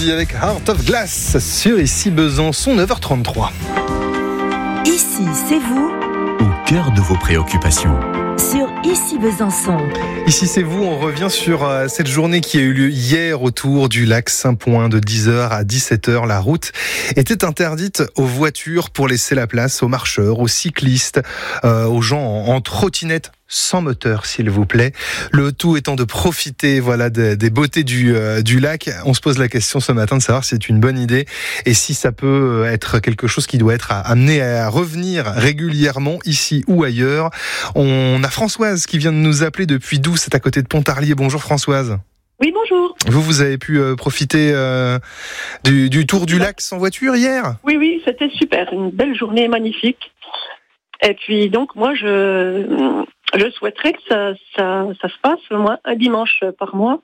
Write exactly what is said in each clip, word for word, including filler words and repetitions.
midi avec Heart of Glass sur Ici Besançon, neuf heures trente-trois. Ici, c'est vous, au cœur de vos préoccupations. Sur Ici Besançon. Ici c'est vous, on revient sur euh, cette journée qui a eu lieu hier autour du lac Saint-Point de dix heures à dix-sept heures. La route était interdite aux voitures pour laisser la place aux marcheurs, aux cyclistes, euh, aux gens en, en trottinette sans moteur, s'il vous plaît. Le tout étant de profiter, voilà, des, des beautés du, euh, du lac. On se pose la question ce matin de savoir si c'est une bonne idée et si ça peut être quelque chose qui doit être amené à revenir régulièrement ici ou ailleurs. On a Françoise qui vient de nous appeler depuis Doux, c'est à côté de Pontarlier. Bonjour Françoise. Oui, bonjour. Vous, vous avez pu euh, profiter euh, du, du tour du lac sans voiture hier ? Oui, oui, c'était super. Une belle journée magnifique. Et puis donc, moi, je, je souhaiterais que ça, ça, ça se passe au moins un dimanche par mois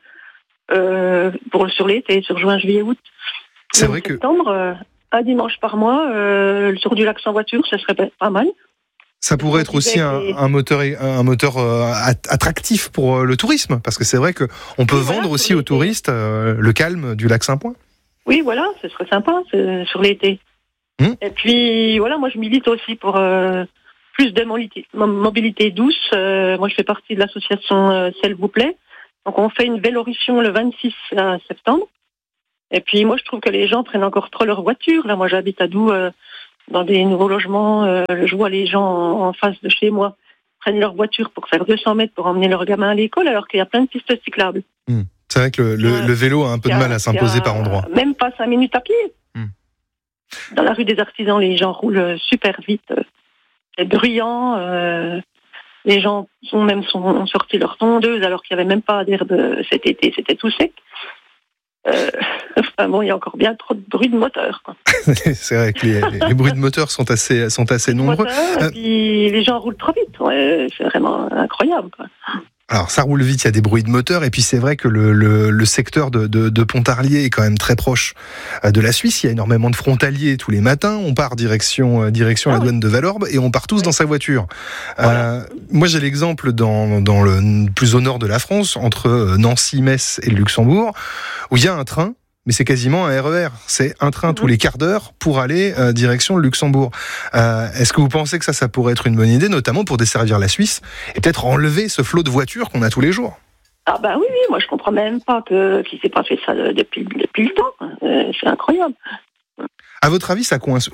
euh, pour sur l'été, sur juin, juillet, août. C'est en vrai que... septembre, euh, un dimanche par mois, euh, le tour du lac sans voiture, ça serait pas mal. Ça pourrait être aussi un, un moteur, un moteur euh, attractif pour euh, le tourisme, parce que c'est vrai qu'on peut oui, vendre voilà, aussi aux touristes euh, le calme du lac Saint-Point. Oui, voilà, ce serait sympa c'est, sur l'été. Hum. Et puis, voilà, moi je milite aussi pour euh, plus de mobilité, mobilité douce. Euh, moi je fais partie de l'association euh, S'il vous plaît. Donc on fait une Vélorution le vingt-six septembre. Et puis moi je trouve que les gens prennent encore trop leur voiture. Là, moi j'habite à Doux. Euh, Dans des nouveaux logements, euh, je vois les gens en, en face de chez moi prennent leur voiture pour faire deux cents mètres pour emmener leur gamin à l'école, alors qu'il y a plein de pistes cyclables. Mmh. C'est vrai que le, le, euh, le vélo a un peu de mal à s'imposer par endroits. Même pas cinq minutes à pied. Mmh. Dans la rue des Artisans, les gens roulent super vite. C'est bruyant. Euh, les gens sont même sont, ont sorti leur tondeuse alors qu'il n'y avait même pas d'herbe cet été, c'était tout sec. Euh, enfin bon, il y a encore bien trop de bruit de moteur, quoi. C'est vrai que les, les, les bruits de moteur sont assez, sont assez nombreux. Moteur, et puis les gens roulent trop vite, ouais, c'est vraiment incroyable, quoi. Alors ça roule vite, il y a des bruits de moteur, et puis c'est vrai que le, le, le secteur de, de, de Pontarlier est quand même très proche de la Suisse. Il y a énormément de frontaliers tous les matins. On part direction, direction ah, la douane oui. de Valorbe et on part tous oui. dans sa voiture. Voilà. Euh, moi j'ai l'exemple dans, dans le plus au nord de la France, entre Nancy, Metz et le Luxembourg, où il y a un train. Mais c'est quasiment un R E R. C'est un train mmh. tous les quarts d'heure pour aller euh, direction le Luxembourg. Euh, est-ce que vous pensez que ça, ça pourrait être une bonne idée, notamment pour desservir la Suisse et peut-être enlever ce flot de voitures qu'on a tous les jours ? Ah ben oui, oui, moi je comprends même pas que, qu'il ne s'est pas fait ça depuis, depuis le temps. Euh, c'est incroyable. À votre avis, ça coince où ?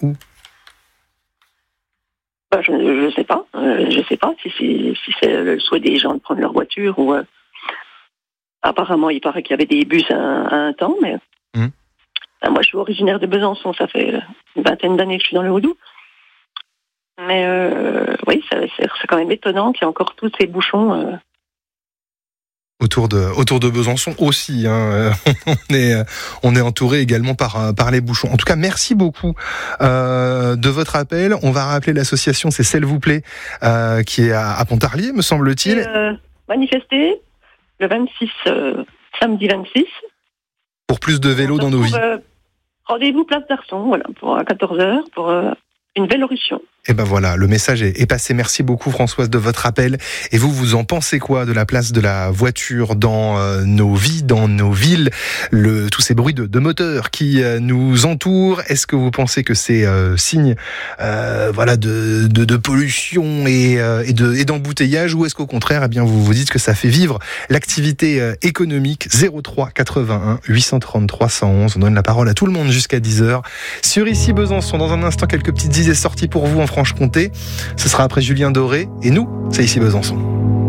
Ben, je ne sais pas. Euh, je ne sais pas si c'est, si c'est le souhait des gens de prendre leur voiture ou... Euh... Apparemment, il paraît qu'il y avait des bus à un, à un temps, mais... Mmh. Moi, je suis originaire de Besançon, ça fait une vingtaine d'années que je suis dans le Haut-Doubs. Mais euh, oui, c'est, c'est, c'est quand même étonnant qu'il y ait encore tous ces bouchons. Euh... Autour de, autour de Besançon aussi, hein. on, est, on est entouré également par, par les bouchons. En tout cas, merci beaucoup euh, de votre appel. On va rappeler l'association, c'est S'il vous plaît, euh, qui est à, à Pontarlier, me semble-t-il. Et, euh, manifester le vingt-six, euh, samedi vingt-six. Pour plus de vélos dans nos vies. Euh, rendez-vous place d'Arson, voilà, pour quatorze heures, pour euh, une Vélorution. Et ben voilà, le message est passé. Merci beaucoup Françoise de votre appel. Et vous, vous en pensez quoi de la place de la voiture dans euh, nos vies, dans nos villes, le, tous ces bruits de, de moteurs qui euh, nous entourent? Est-ce que vous pensez que c'est euh, signe euh, voilà, de, de, de pollution et, euh, et, de, et d'embouteillage, ou est-ce qu'au contraire, eh bien, vous vous dites que ça fait vivre l'activité euh, économique? Zéro trois quatre-vingt-un huit cent trente-trois cent onze. On donne la parole à tout le monde jusqu'à dix heures. Sur Ici Besançon, dans un instant, quelques petites idées sorties pour vous en Franche-Comté. Ce sera après Julien Doré. Et nous, c'est Ici Besançon.